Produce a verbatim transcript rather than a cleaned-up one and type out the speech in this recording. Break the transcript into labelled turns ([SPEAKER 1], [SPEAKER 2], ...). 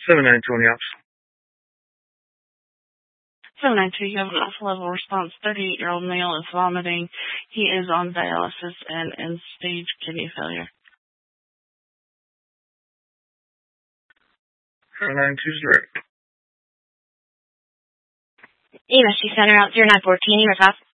[SPEAKER 1] seven nine two on the ops.
[SPEAKER 2] seven nine two, you have an alpha level response. thirty-eight-year-old male is vomiting. He is on dialysis and end-stage kidney failure.
[SPEAKER 1] seven nine two is direct.
[SPEAKER 3] E M S G Center out zero nine fourteen, you are